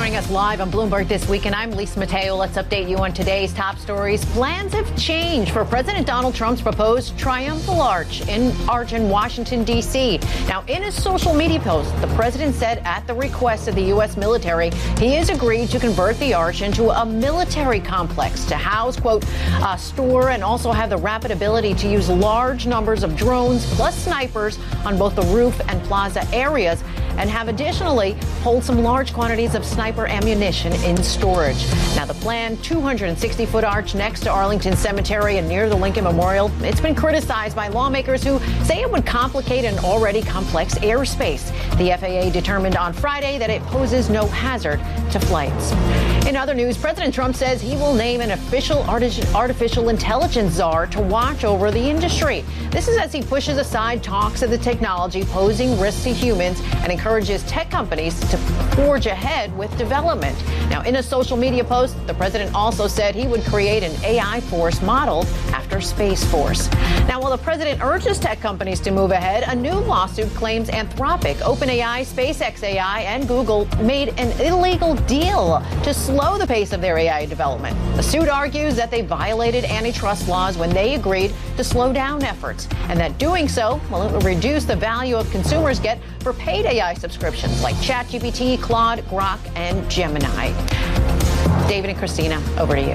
joining us live on Bloomberg This Week, and I'm Lisa Mateo. Let's update you on today's top stories. Plans have changed for President Donald Trump's proposed triumphal arch in Washington, D.C. Now, in his social media post, the president said at the request of the U.S. military, he has agreed to convert the arch into a military complex to house, quote, store and also have the rapid ability to use large numbers of drones plus snipers on both the roof and plaza areas, and have additionally hold some large quantities of sniper ammunition in storage. Now, the planned 260-foot arch next to Arlington Cemetery and near the Lincoln Memorial, it's been criticized by lawmakers who say it would complicate an already complex airspace. The FAA determined on Friday that it poses no hazard to flights. In other news, President Trump says he will name an official artificial intelligence czar to watch over the industry. This is as he pushes aside talks of the technology posing risks to humans and encourages tech companies to forge ahead with development. Now, in a social media post, the president also said he would create an AI force modeled after Space Force. Now, while the president urges tech companies to move ahead, a new lawsuit claims Anthropic, OpenAI, SpaceX AI, and Google made an illegal deal to slow the pace of their AI development. The suit argues that they violated antitrust laws when they agreed to slow down efforts, and that doing so, well, it will reduce the value of consumers get for paid AI subscriptions like ChatGPT, Claude, Grok, and Gemini. David and Christina, over to you.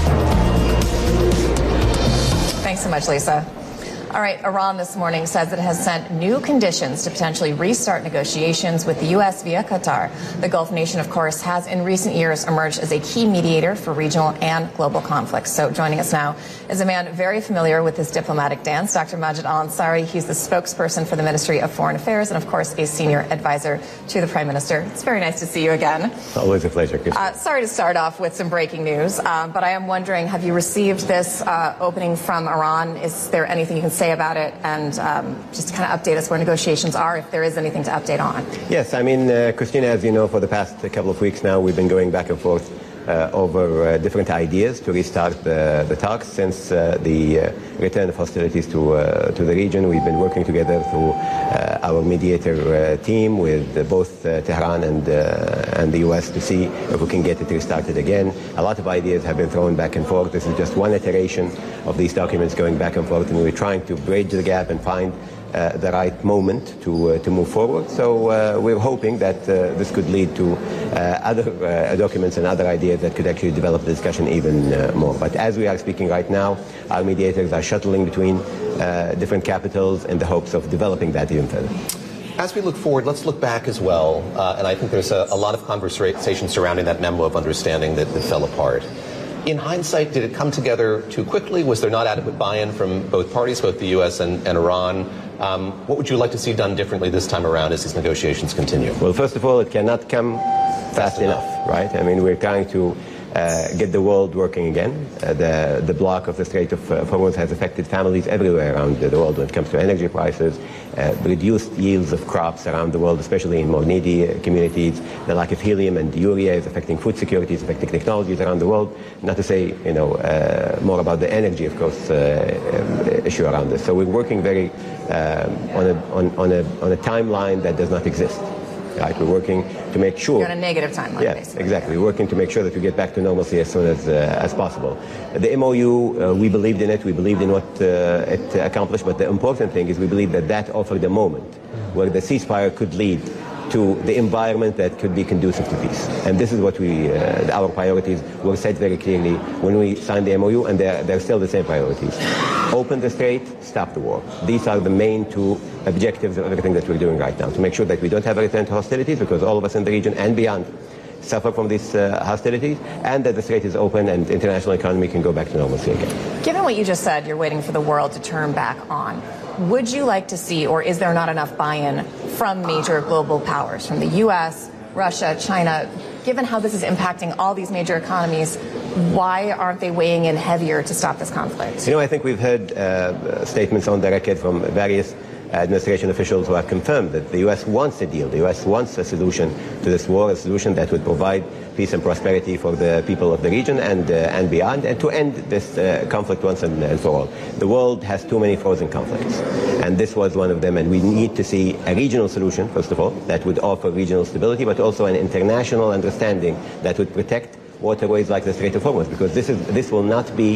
Thanks so much, Lisa. All right, Iran this morning says it has sent new conditions to potentially restart negotiations with the U.S. via Qatar. The Gulf nation, of course, has in recent years emerged as a key mediator for regional and global conflicts. So joining us now is a man very familiar with this diplomatic dance, Dr. Majid Al-Ansari. He's the spokesperson for the Ministry of Foreign Affairs and, of course, a senior advisor to the Prime Minister. It's very nice to see you again. Always a pleasure. Sorry to start off with some breaking news, but I am wondering, have you received this opening from Iran? Is there anything you can say about it, and just kind of update us where negotiations are, if there is anything to update on? Yes, I mean, Christina, as you know, for the past couple of weeks now, we've been going back and forth over different ideas to restart the talks since the return of hostilities to the region. We've been working together through our mediator team with both Tehran and the U.S. to see if we can get it restarted again. A lot of ideas have been thrown back and forth. This is just one iteration of these documents going back and forth, and we're trying to bridge the gap and find the right moment to move forward. So we're hoping that this could lead to other documents and other ideas that could actually develop the discussion even more. But as we are speaking right now, our mediators are shuttling between different capitals in the hopes of developing that even further. As we look forward, let's look back as well. And I think there's a lot of conversation surrounding that memo of understanding that fell apart. In hindsight, did it come together too quickly? Was there not adequate buy-in from both parties, both the U.S. and Iran? What would you like to see done differently this time around as these negotiations continue? Well, first of all, it cannot come fast enough, right? I mean, we're trying to get the world working again. The block of the Strait of Hormuz has affected families everywhere around the world when it comes to energy prices, reduced yields of crops around the world, especially in more needy communities. The lack of helium and urea is affecting food security, is affecting technologies around the world. Not to say, more about the energy, of course, issue around this. So we're working very on a timeline that does not exist. Right, we're working to make sure. You're on a negative timeline, yeah, basically. Exactly. We're working to make sure that we get back to normalcy as soon as possible. The MOU, we believed in it. We believed in what it accomplished. But the important thing is we believe that offered a moment where the ceasefire could lead to the environment that could be conducive to peace. And this is what our priorities were set very clearly when we signed the MOU, and they're still the same priorities. Open the strait, stop the war. These are the main two objectives of everything that we're doing right now, to make sure that we don't have a return to hostilities, because all of us in the region and beyond suffer from these hostilities, and that the strait is open and international economy can go back to normalcy again. Given what you just said, you're waiting for the world to turn back on. Would you like to see, or is there not enough buy-in from major global powers, from the U.S., Russia, China? Given how this is impacting all these major economies, why aren't they weighing in heavier to stop this conflict? I think we've heard statements on the record from various administration officials who have confirmed that the U.S. wants a deal. The U.S. wants a solution to this war, a solution that would provide peace and prosperity for the people of the region and beyond, and to end this conflict once and for all. The world has too many frozen conflicts, and this was one of them, and we need to see a regional solution, first of all, that would offer regional stability, but also an international understanding that would protect waterways like the Strait of Hormuz, because this will not be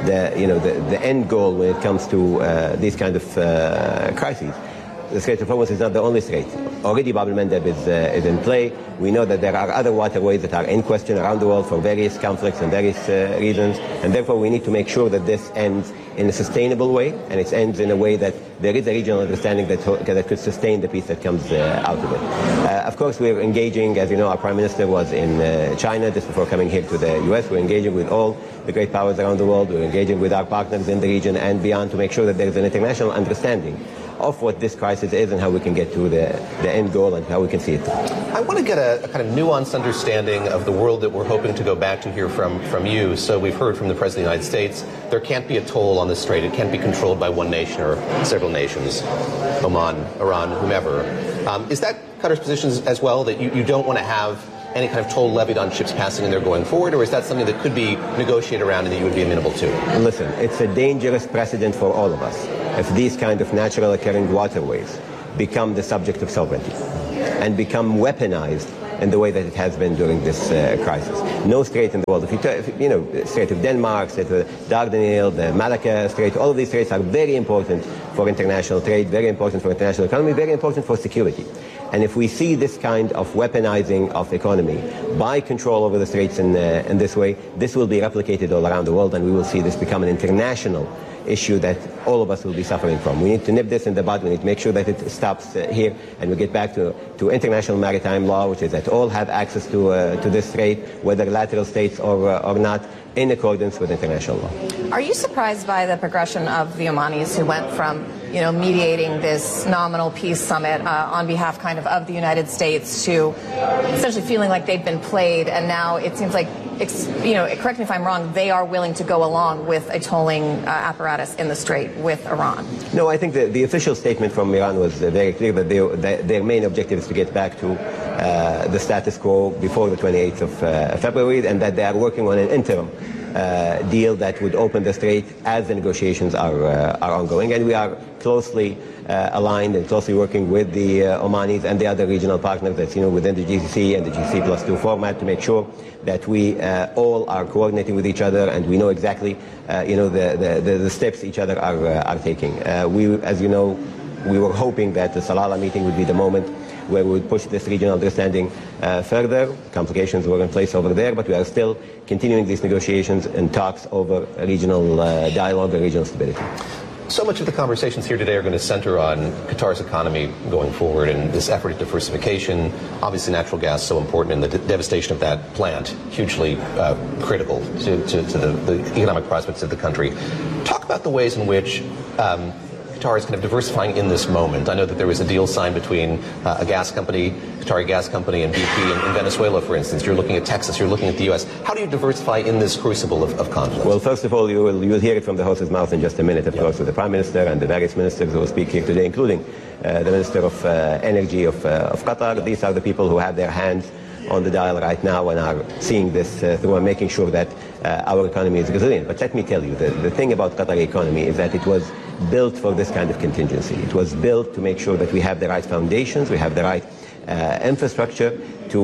the end goal when it comes to these kind of crises. The Strait of Hormuz is not the only strait. Already Bab el-Mandeb is in play. We know that there are other waterways that are in question around the world for various conflicts and various reasons, and therefore we need to make sure that this ends in a sustainable way, and it ends in a way that there is a regional understanding that could sustain the peace that comes out of it. Of course, we're engaging, as you know, our Prime Minister was in China just before coming here to the U.S. We're engaging with all the great powers around the world. We're engaging with our partners in the region and beyond to make sure that there is an international understanding of what this crisis is and how we can get to the end goal and how we can see it. I want to get a kind of nuanced understanding of the world that we're hoping to go back to hear from you. So we've heard from the President of the United States, there can't be a toll on the strait. It can't be controlled by one nation or several nations, Oman, Iran, whomever. Is that Qatar's position as well, that you don't want to have any kind of toll levied on ships passing in there going forward, or is that something that could be negotiated around and that you would be amenable to? Listen, it's a dangerous precedent for all of us if these kind of natural occurring waterways become the subject of sovereignty and become weaponized in the way that it has been during this crisis. No strait in the world, Strait of Denmark, Strait of Dardanelles, the Malacca Strait, all of these straits are very important for international trade, very important for international economy, very important for security. And if we see this kind of weaponizing of economy by control over the straits in this way, this will be replicated all around the world, and we will see this become an international issue that all of us will be suffering from. We need to nip this in the bud. We need to make sure that it stops here, and we get back to international maritime law, which is that all have access to this strait, whether lateral states or not, in accordance with international law. Are you surprised by the progression of the Omanis who went from, mediating this nominal peace summit on behalf of the United States to essentially feeling like they've been played, and now it seems like, correct me if I'm wrong, they are willing to go along with a tolling apparatus in the strait with Iran? No, I think the official statement from Iran was very clear that their main objective is to get back to the status quo before the 28th of February, and that they are working on an interim deal that would open the strait as the negotiations are ongoing. And we are closely aligned and closely working with the Omanis and the other regional partners that's within the GCC and the GCC+2 format to make sure that we all are coordinating with each other and we know exactly the steps each other are taking. As you know, we were hoping that the Salalah meeting would be the moment where we would push this regional understanding further. Complications were in place over there, but we are still continuing these negotiations and talks over regional dialogue and regional stability. So much of the conversations here today are going to center on Qatar's economy going forward and this effort at diversification. Obviously, natural gas so important, and the devastation of that plant hugely critical to the economic prospects of the country. Talk about the ways in which Qatar is kind of diversifying in this moment. I know that there was a deal signed between a gas company, Qatari gas company, and BP in Venezuela, for instance. You're looking at Texas, you're looking at the U.S. How do you diversify in this crucible of conflict? Well, first of all, you will hear it from the horse's mouth in just a minute, of course, with the Prime Minister and the various ministers who will speak here today, including the Minister of Energy of Qatar. These are the people who have their hands on the dial right now and are seeing this through and making sure that our economy is resilient. But let me tell you, the thing about Qatari economy is that it was built for this kind of contingency. It was built to make sure that we have the right foundations, we have the right infrastructure to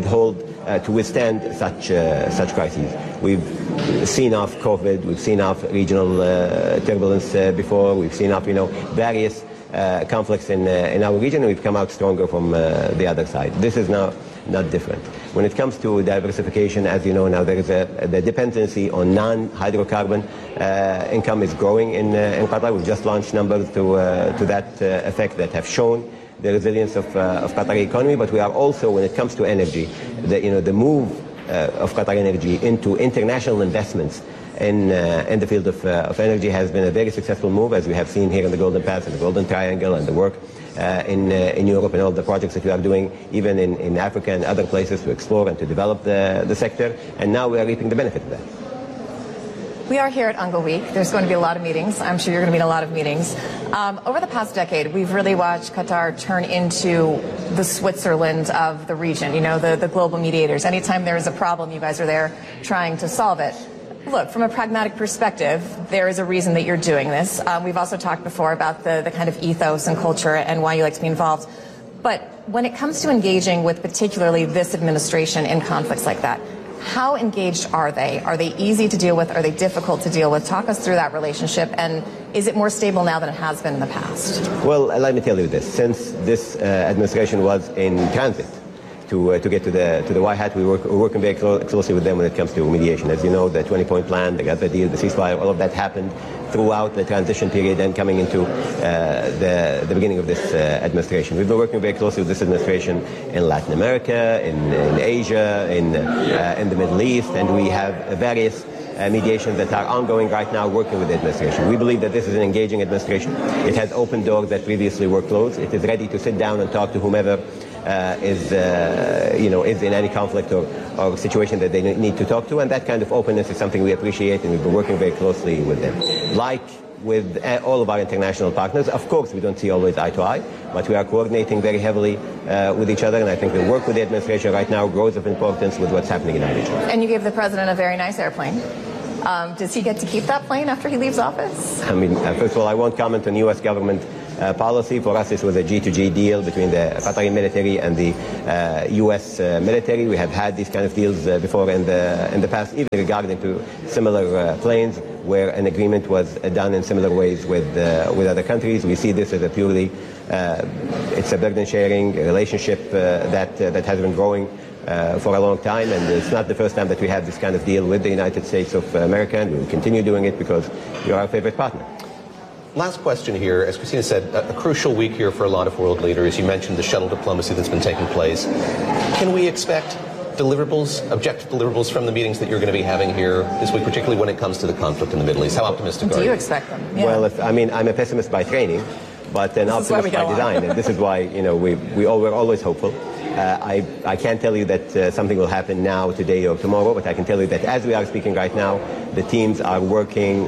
withstand such crises. We've seen off COVID, we've seen off regional turbulence before, we've seen off various conflicts in our region, and we've come out stronger from the other side. This is now not different. When it comes to diversification, as you know now, there is the dependency on non-hydrocarbon income is growing in Qatar. We've just launched numbers to that effect that have shown the resilience of Qatari economy. But we are also, when it comes to energy, the move of Qatar Energy into international investments in the field of energy has been a very successful move, as we have seen here in the Golden Pass and the Golden Triangle, and the work in Europe and all the projects that we are doing, even in Africa and other places, to explore and to develop the sector. And now we are reaping the benefit of that. We are here at UNGA Week. There's going to be a lot of meetings. I'm sure you're going to be in a lot of meetings. Over the past decade, we've really watched Qatar turn into the Switzerland of the region, you know, the global mediators. Anytime there is a problem, you guys are there trying to solve it. Look, from a pragmatic perspective, there is a reason that you're doing this. We've also talked before about the kind of ethos and culture and why you like to be involved. But when it comes to engaging with particularly this administration in conflicts like that, how engaged are they? Are they easy to deal with? Are they difficult to deal with? Talk us through that relationship. And is it more stable now than it has been in the past? Well, let me tell you this. Since this administration was in transit to get to the White Hat, we're working very closely with them when it comes to mediation. As you know, the 20-point plan, the Gaza deal, the ceasefire, all of that happened throughout the transition period and coming into the beginning of this administration. We've been working very closely with this administration in Latin America, in Asia, in the Middle East, and we have various mediations that are ongoing right now working with the administration. We believe that this is an engaging administration. It has opened doors that previously were closed. It is ready to sit down and talk to whomever is in any conflict or situation that they need to talk to, and that kind of openness is something we appreciate, and we've been working very closely with them. Like with all of our international partners, of course, we don't see always eye to eye, but we are coordinating very heavily with each other, and I think the work with the administration right now grows of importance with what's happening in our region. And you gave the president a very nice airplane. Does he get to keep that plane after he leaves office? I mean, first of all, I won't comment on U.S. government policy. For us, this was a G2G deal between the Qatari military and the U.S. Military. We have had these kind of deals before in the past, even regarding to similar planes, where an agreement was done in similar ways with other countries. We see this as a purely, it's a burden sharing relationship that has been growing for a long time, and it's not the first time that we have this kind of deal with the United States of America, and we will continue doing it because you're our favorite partner. Last question here. As Christina said, a crucial week here for a lot of world leaders. You mentioned the shuttle diplomacy that's been taking place. Can we expect deliverables, objective deliverables from the meetings that you're going to be having here this week, particularly when it comes to the conflict in the Middle East? How optimistic are you? Do you expect them? Yeah. Well, I'm a pessimist by training, but an optimist by design, and this is why we're always hopeful. I can't tell you that something will happen now, today, or tomorrow, but I can tell you that as we are speaking right now, the teams are working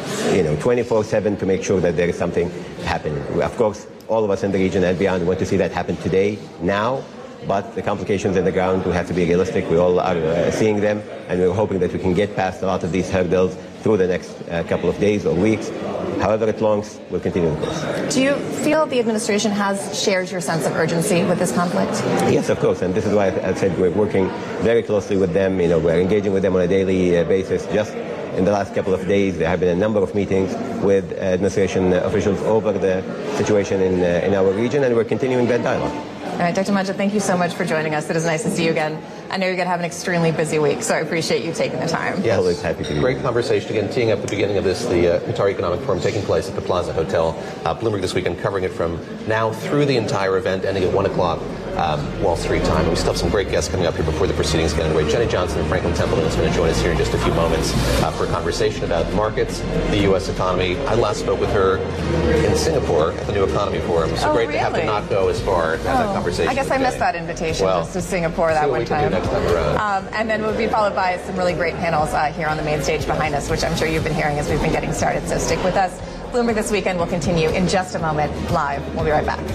24/7 to make sure that there is something happening. Of course, all of us in the region and beyond want to see that happen today, now, but the complications in the ground, we have to be realistic. We all are seeing them, and we're hoping that we can get past a lot of these hurdles through the next couple of days or weeks. However it longs, we'll continue the course. Do you feel the administration shares your sense of urgency with this conflict? Yes, of course, and this is why I said we're working very closely with them. We're engaging with them on a daily basis. Just in the last couple of days, there have been a number of meetings with administration officials over the situation in our region, and we're continuing that dialogue. All right, Dr. Majid, thank you so much for joining us. It is nice to see you again. I know you're going to have an extremely busy week, so I appreciate you taking the time. Yes, always happy to be here. Great conversation again, teeing up the beginning of this, the Qatar Economic Forum taking place at the Plaza Hotel, Bloomberg this weekend, covering it from now through the entire event, ending at 1 o'clock Wall Street time. And we still have some great guests coming up here before the proceedings get underway. Jenny Johnson and Franklin Templeton is going to join us here in just a few moments for a conversation about markets, the U.S. economy. I last spoke with her in Singapore at the New Economy Forum. So great to have to not go as far as that conversation. I guess I missed that invitation just to Singapore that one time. Next time around. And then we'll be followed by some really great panels here on the main stage behind us, which I'm sure you've been hearing as we've been getting started. So stick with us. Bloomberg This Weekend will continue in just a moment live. We'll be right back.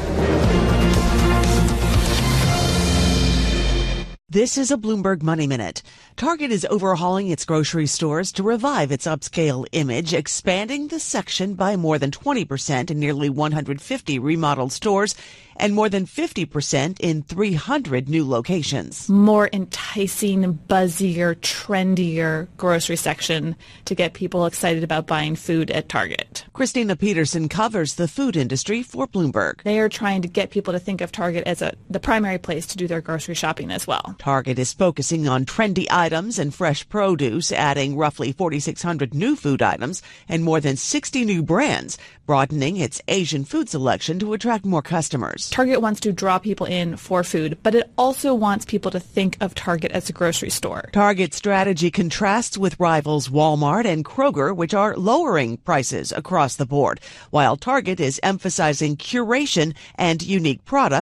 This is a Bloomberg Money Minute. Target is overhauling its grocery stores to revive its upscale image, expanding the section by more than 20% in nearly 150 remodeled stores and more than 50% in 300 new locations. More enticing, buzzier, trendier grocery section to get people excited about buying food at Target. Christina Peterson covers the food industry for Bloomberg. They are trying to get people to think of Target as the primary place to do their grocery shopping as well. Target is focusing on trendy items and fresh produce, adding roughly 4,600 new food items and more than 60 new brands, broadening its Asian food selection to attract more customers. Target wants to draw people in for food, but it also wants people to think of Target as a grocery store. Target's strategy contrasts with rivals Walmart and Kroger, which are lowering prices across the board, while Target is emphasizing curation and unique products.